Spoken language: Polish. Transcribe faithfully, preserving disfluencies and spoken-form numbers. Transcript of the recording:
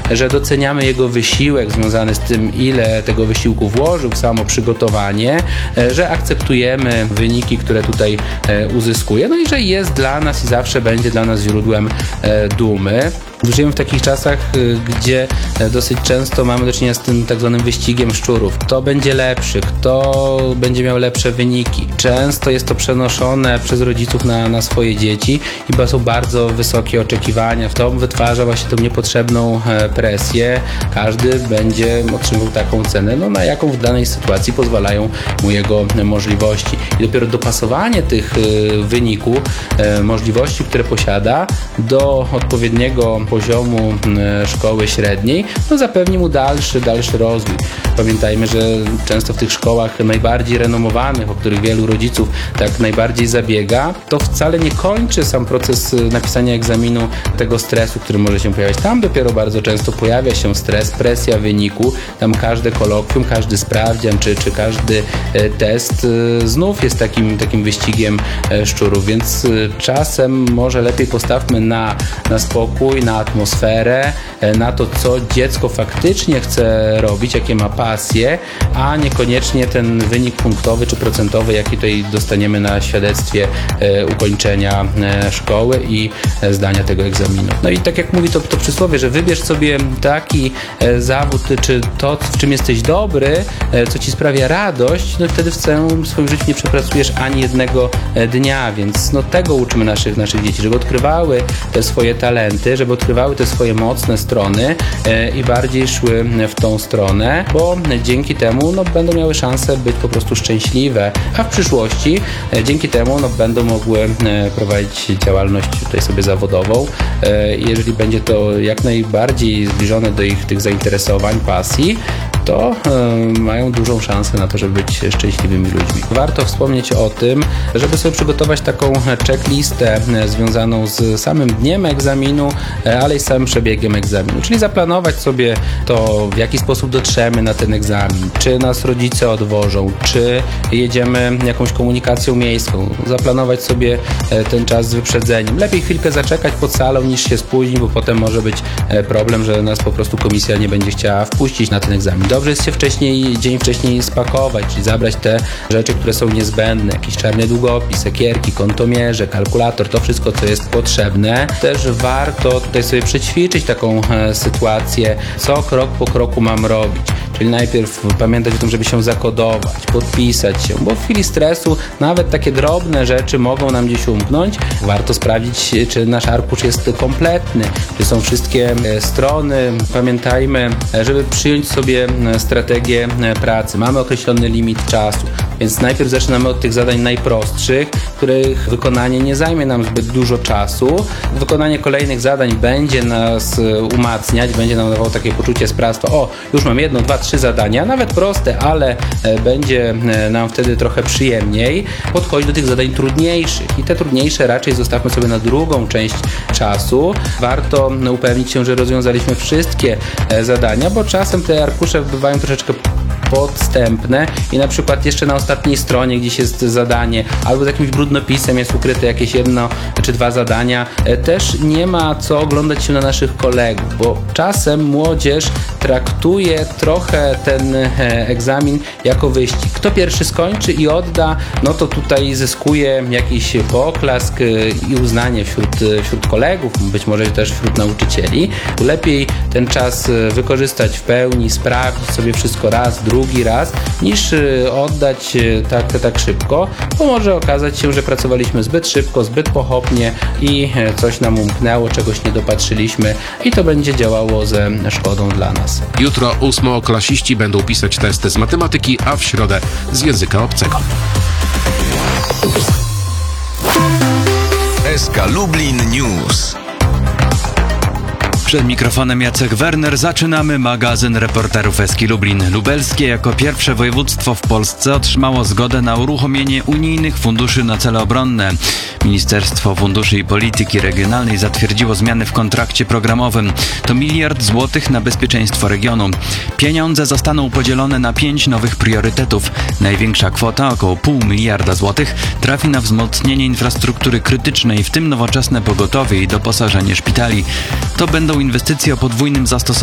że doceniamy jego wysiłek związany z tym, ile tego wysiłku włożył w samo przygotowanie, że akceptujemy wyniki, które tutaj uzyskuje, no i że jest dla nas i zawsze będzie dla nas źródłem dumy. Żyjemy w takich czasach, gdzie dosyć często mamy do czynienia z tym tak zwanym wyścigiem szczurów. Kto będzie lepszy, kto będzie miał lepsze wyniki. Często jest to przenoszone przez rodziców na, na swoje dzieci i są bardzo wysokie oczekiwania. To wytwarza właśnie tą niepotrzebną presję. Każdy będzie otrzymywał taką cenę, no, na jaką w danej sytuacji pozwalają mu jego możliwości. I dopiero dopasowanie tych wyników, możliwości, które posiada, do odpowiedniego poziomu szkoły średniej, no zapewni mu dalszy, dalszy rozwój. Pamiętajmy, że często w tych szkołach najbardziej renomowanych, o których wielu rodziców tak najbardziej zabiega, to wcale nie kończy sam proces napisania egzaminu tego stresu, który może się pojawiać. Tam dopiero bardzo często pojawia się stres, presja wyniku, tam każde kolokwium, każdy sprawdzian, czy, czy każdy test znów jest takim, takim wyścigiem szczurów, więc czasem może lepiej postawmy na, na spokój, na atmosferę, na to, co dziecko faktycznie chce robić, jakie ma pasje, a niekoniecznie ten wynik punktowy czy procentowy, jaki tutaj dostaniemy na świadectwie e, ukończenia e, szkoły i e, zdania tego egzaminu. No i tak jak mówi to, to przysłowie, że wybierz sobie taki e, zawód, czy to, w czym jesteś dobry, e, co ci sprawia radość, no wtedy w całym swoim życiu nie przepracujesz ani jednego e, dnia, więc no tego uczymy naszych, naszych dzieci, żeby odkrywały te swoje talenty, żeby odkrywały te swoje mocne strony e, i bardziej szły w tą stronę, bo dzięki temu no, będą miały szansę być po prostu szczęśliwe, a w przyszłości e, dzięki temu no, będą mogły e, prowadzić działalność tutaj sobie zawodową. E, jeżeli będzie to jak najbardziej zbliżone do ich tych zainteresowań, pasji, to e, mają dużą szansę na to, żeby być szczęśliwymi ludźmi. Warto wspomnieć o tym, żeby sobie przygotować taką checklistę e, związaną z samym dniem egzaminu, e, ale i z samym przebiegiem egzaminu, czyli zaplanować sobie to, w jaki sposób dotrzemy na ten egzamin, czy nas rodzice odwożą, czy jedziemy jakąś komunikacją miejską, zaplanować sobie e, ten czas z wyprzedzeniem. Lepiej chwilkę zaczekać pod salą niż się spóźnić, bo potem może być e, problem, że nas po prostu komisja nie będzie chciała wpuścić na ten egzamin. Dobrze jest się wcześniej, dzień wcześniej spakować, czyli zabrać te rzeczy, które są niezbędne, jakiś czarny długopis, sekierki, kontomierze, kalkulator, to wszystko, co jest potrzebne. Też warto tutaj sobie przećwiczyć taką e, sytuację, co krok po kroku mam robić. Czyli najpierw pamiętać o tym, żeby się zakodować, podpisać się, bo w chwili stresu nawet takie drobne rzeczy mogą nam gdzieś umknąć. Warto sprawdzić, czy nasz arkusz jest kompletny, czy są wszystkie strony. Pamiętajmy, żeby przyjąć sobie strategię pracy. Mamy określony limit czasu, więc najpierw zaczynamy od tych zadań najprostszych, których wykonanie nie zajmie nam zbyt dużo czasu. Wykonanie kolejnych zadań będzie nas umacniać, będzie nam dawało takie poczucie sprawstwa. O, już mam jedno, dwa, trzy zadania, nawet proste, ale będzie nam wtedy trochę przyjemniej podchodzić do tych zadań trudniejszych i te trudniejsze raczej zostawmy sobie na drugą część czasu. Warto upewnić się, że rozwiązaliśmy wszystkie zadania, bo czasem te arkusze bywają troszeczkę podstępne i na przykład jeszcze na ostatniej stronie gdzieś jest zadanie, albo z jakimś brudnopisem jest ukryte jakieś jedno czy dwa zadania. Też nie ma co oglądać się na naszych kolegów, bo czasem młodzież traktuje trochę ten egzamin jako wyścig. Kto pierwszy skończy i odda, no to tutaj zyskuje jakiś poklask i uznanie wśród, wśród kolegów, być może też wśród nauczycieli. Lepiej ten czas wykorzystać w pełni, sprawdzić sobie wszystko raz, drugi raz, niż oddać tak, tak szybko, bo może okazać się, że pracowaliśmy zbyt szybko, zbyt pochopnie i coś nam umknęło, czegoś nie dopatrzyliśmy i to będzie działało ze szkodą dla nas. Jutro ósmoklasiści będą pisać testy z matematyki, a w środę z języka obcego. S K Lublin News. Przed mikrofonem Jacek Werner. Zaczynamy magazyn reporterów Eski Lublin. Lubelskie jako pierwsze województwo w Polsce otrzymało zgodę na uruchomienie unijnych funduszy na cele obronne. Ministerstwo Funduszy i Polityki Regionalnej zatwierdziło zmiany w kontrakcie programowym. To miliard złotych na bezpieczeństwo regionu. Pieniądze zostaną podzielone na pięć nowych priorytetów. Największa kwota, około pół miliarda złotych, trafi na wzmocnienie infrastruktury krytycznej, w tym nowoczesne pogotowie i doposażenie szpitali. To będą inwestycje o podwójnym zastosowaniu